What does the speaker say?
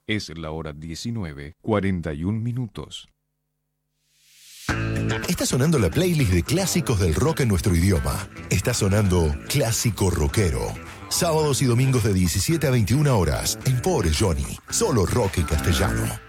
Es la hora 19:41. Está sonando la playlist de clásicos del rock en nuestro idioma. Está sonando Clásico Rockero. Sábados y domingos de 17 a 21 horas en Pobre Johnny. Solo rock en castellano.